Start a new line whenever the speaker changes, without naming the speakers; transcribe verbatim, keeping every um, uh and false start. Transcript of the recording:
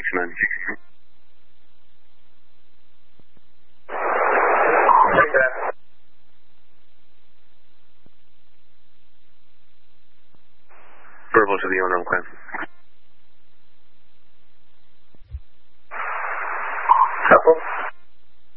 Connection ninety-six. Verbal to the owner, okay.
Couple.